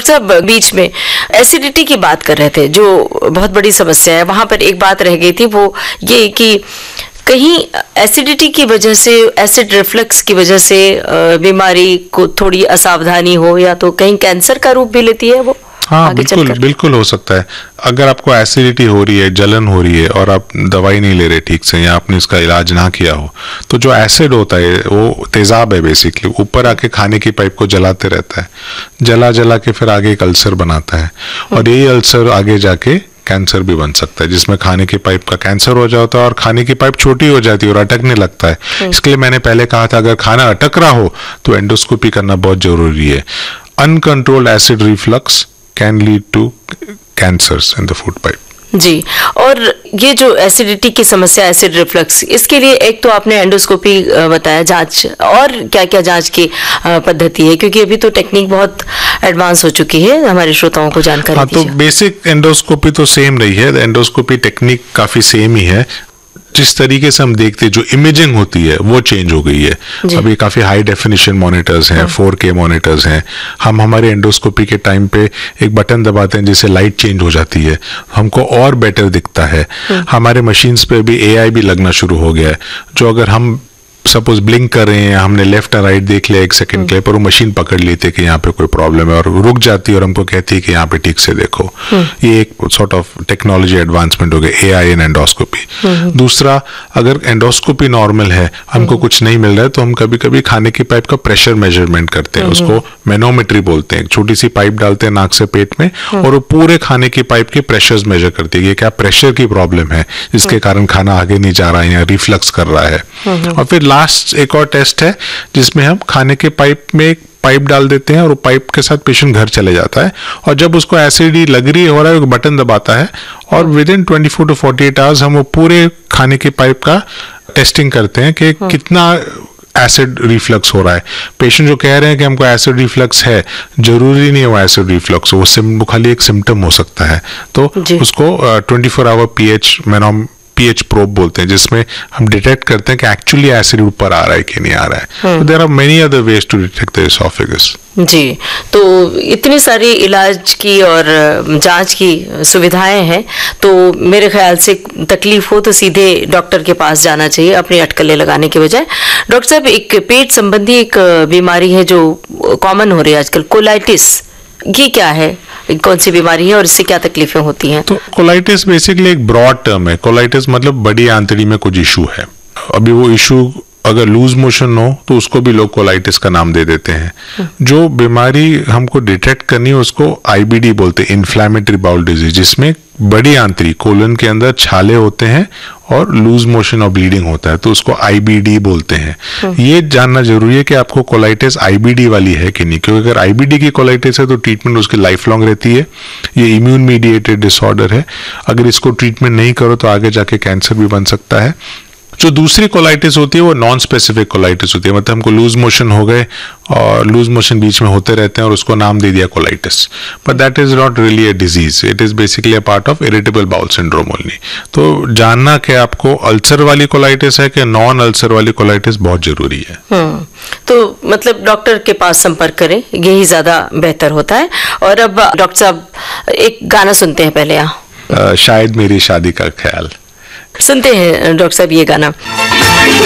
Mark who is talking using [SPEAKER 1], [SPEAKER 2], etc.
[SPEAKER 1] Doctor साहब बीच में acidity की बात कर रहे थे, जो बहुत बड़ी समस्या है। वहां पर एक बात रह गई थी, वो ये कि कहीं एसिडिटी की वजह से, एसिड रिफ्लक्स की वजह से बीमारी को थोड़ी असावधानी हो, या तो कहीं कैंसर का रूप भी लेती है वो।
[SPEAKER 2] हाँ बिल्कुल हो सकता है। अगर आपको एसिडिटी हो रही है, जलन हो रही है और आप दवाई नहीं ले रहे ठीक से, या आपने इसका इलाज ना किया हो, तो जो एसिड होता है वो तेजाब है, बेसिकली ऊपर आके खाने की पाइप को जलाते रहता है, जला के फिर आगे एक अल्सर बनाता है, और यही अल्सर आगे जाके कैंसर भी बन सकता है, जिसमें खाने की पाइप का कैंसर हो जाता है और खाने की पाइप छोटी हो जाती है और अटकने लगता है। इसके लिए मैंने पहले कहा था, अगर खाना अटक रहा हो तो एंडोस्कोपी करना बहुत जरूरी है। Uncontrolled acid reflux can lead to cancers in the food pipe.
[SPEAKER 1] जी, और ये जो एसिडिटी की समस्या, एसिड रिफ्लक्स, इसके लिए एक तो आपने एंडोस्कोपी बताया, जांच, और क्या क्या जांच की पद्धति है, क्योंकि अभी तो टेक्निक बहुत एडवांस हो चुकी है, हमारे श्रोताओं को जानकारी दीजिए।
[SPEAKER 2] तो बेसिक एंडोस्कोपी तो सेम रही है, एंडोस्कोपी टेक्निक काफी सेम ही है। जिस तरीके से हम देखते हैं, जो इमेजिंग होती है वो चेंज हो गई है। अभी काफी हाई डेफिनेशन मॉनिटर्स हैं, 4K मॉनिटर्स हैं। हम हमारे एंडोस्कोपी के टाइम पे एक बटन दबाते हैं जिससे लाइट चेंज हो जाती है, हमको और बेटर दिखता है। हमारे मशीन्स पे भी AI भी लगना शुरू हो गया है, जो अगर हम सपोज ब्लिंक कर रहे हैं, हमने लेफ्ट और राइट देख लिया 1 सेकंड के लिए, पर वो मशीन पकड़ लेती है कि यहाँ पे कोई प्रॉब्लम है और रुक जाती है और हमको कहती है कि यहाँ पे ठीक से देखो। ये एक सॉर्ट ऑफ टेक्नोलॉजी एडवांसमेंट हो गया, AI इन एंडोस्कोपी। दूसरा, अगर एंडोस्कोपी नॉर्मल है, हमको कुछ नहीं मिल रहा है, तो हम कभी कभी खाने की पाइप का प्रेशर मेजरमेंट करते हैं, उसको मैनोमेट्री बोलते हैं। छोटी सी पाइप डालते हैं नाक से पेट में और वो पूरे खाने की पाइप के प्रेशर्स मेजर करती है, क्या प्रेशर की प्रॉब्लम है जिसके कारण खाना आगे नहीं जा रहा है या रिफ्लक्स कर रहा है। और फिर लास्ट एक और टेस्ट है जिसमें हम खाने के पाइप में एक पाइप डाल देते हैं और वो पाइप के साथ पेशेंट घर चले जाता है, और जब उसको एसिडिटी लग रही हो रहा है, बटन दबाता है और विद इन 24 to 48 आवर्स हम वो पूरे खाने के पाइप का टेस्टिंग करते हैं कि कितना एसिड रिफ्लक्स हो रहा है। पेशेंट जो कह रहे हैं कि हमको एसिड रिफ्लक्स है, जरूरी नहीं है वो एसिड रिफ्लक्स हो, वो खाली एक सिम्टम हो सकता है। तो उसको 24 आवर पीएच प्रोब बोलते हैं, जिसमें हम डिटेक्ट करते हैं कि एक्चुअली एसिड ऊपर आ रहा है कि नहीं आ रहा है। There are many other ways to detect the oesophagus.
[SPEAKER 1] जी, तो इतनी सारी इलाज की और जांच की सुविधाएं हैं, तो मेरे ख्याल से तकलीफ हो तो सीधे डॉक्टर के पास जाना चाहिए, अपनी अटकलें लगाने के बजाय। डॉक्टर साहब, एक पेट संबंधी एक बीमारी है जो कॉमन हो रही है आजकल, कोलाइटिस, ये क्या है, कौन सी बीमारी है और इससे क्या तकलीफें होती हैं?
[SPEAKER 2] तो कोलाइटिस बेसिकली एक ब्रॉड टर्म है। कोलाइटिस मतलब बड़ी आंतड़ी में कुछ इशू है। अभी वो इशू अगर लूज मोशन हो तो उसको भी लोग कोलाइटिस का नाम दे देते हैं। जो बीमारी हमको डिटेक्ट करनी है उसको IBD बोलते हैं, इन्फ्लेमेटरी बाउल डिजीज, जिसमें बड़ी आंतड़ी कोलन के अंदर छाले होते हैं और लूज मोशन और ब्लीडिंग होता है, तो उसको IBD बोलते हैं। ये जानना जरूरी है कि आपको कोलाइटिस IBD वाली है कि नहीं, क्योंकि अगर IBD की कोलाइटिस है तो ट्रीटमेंट उसकी लाइफ लॉन्ग रहती है। ये इम्यून मीडिएटेड डिसऑर्डर है, अगर इसको ट्रीटमेंट नहीं करो तो आगे जाके कैंसर भी बन सकता है। जो दूसरी कोलाइटिस होती है वो नॉन स्पेसिफिक कोलाइटिस होती है, मतलब हमको लूज मोशन हो गए और लूज मोशन बीच में होते रहते हैं और उसको नाम दे दिया colitis, but that is not really a disease, it is basically a part of irritable bowel syndrome only. तो जानना कि आपको अल्सर वाली कोलाइटिस है कि नॉन अल्सर वाली कोलाइटिस बहुत जरूरी है।
[SPEAKER 1] तो मतलब डॉक्टर के पास संपर्क करें, यही ज्यादा बेहतर होता है। और अब डॉक्टर साहब एक गाना सुनते हैं पहले,
[SPEAKER 2] शायद मेरी शादी का ख्याल
[SPEAKER 1] सुनते हैं डॉक्टर साहब ये गाना।